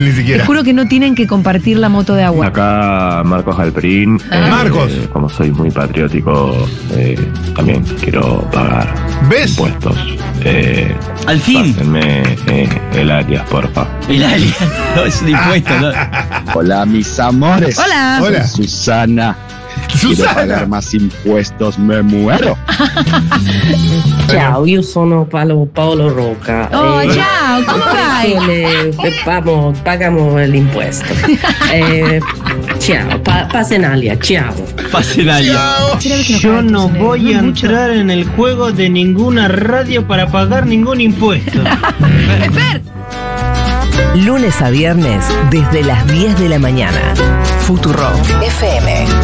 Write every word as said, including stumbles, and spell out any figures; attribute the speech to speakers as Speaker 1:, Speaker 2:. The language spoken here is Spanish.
Speaker 1: Ni siquiera.
Speaker 2: Te juro que no tienen que compartir la moto de agua.
Speaker 3: Acá Marcos Galperín.
Speaker 2: Ah.
Speaker 3: Eh,
Speaker 1: Marcos.
Speaker 3: Como soy muy patriótico, eh, también quiero pagar
Speaker 1: ¿Ves?
Speaker 3: impuestos. Eh,
Speaker 4: Al fin.
Speaker 3: Pásenme eh, el alias, porfa.
Speaker 4: El alien. No, es un impuesto, ¿no?
Speaker 5: Hola, mis amores.
Speaker 2: Hola.
Speaker 5: Soy
Speaker 1: Hola.
Speaker 5: Susana. Quiero
Speaker 1: Susana.
Speaker 5: pagar más impuestos, me muero.
Speaker 6: Ciao, io sono Paolo, Paolo Rocca.
Speaker 2: Oh,
Speaker 6: Eh,
Speaker 2: ciao, come vai?
Speaker 6: le- eh, pagamos, pagamos el impuesto. Eh, ciao, pa, pasenalia, ciao.
Speaker 4: Pasen alien.
Speaker 7: Yo no voy a entrar en el juego de ninguna radio para pagar ningún impuesto.
Speaker 8: Lunes a viernes desde las diez de la mañana. Futurock F M.